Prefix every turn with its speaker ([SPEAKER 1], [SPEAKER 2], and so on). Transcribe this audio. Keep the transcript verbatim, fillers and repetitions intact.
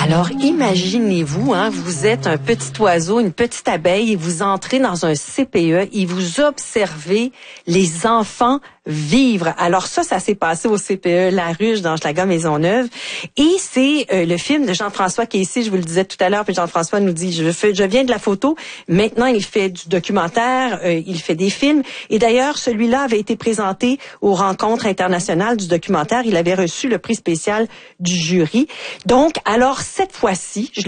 [SPEAKER 1] Alors, imaginez-vous, hein, vous êtes un petit oiseau, une petite abeille, et vous entrez dans un C P E et vous observez les enfants vivre. Alors ça, ça s'est passé au C P E La Ruche dans Schlager Maisonneuve. Et c'est euh, le film de Jean-François qui est ici, je vous le disais tout à l'heure, puis Jean-François nous dit, je, fais, je viens de la photo, maintenant il fait du documentaire, euh, il fait des films. Et d'ailleurs, celui-là avait été présenté aux rencontres internationales du documentaire. Il avait reçu le prix spécial du jury. Donc, alors cette fois-ci, je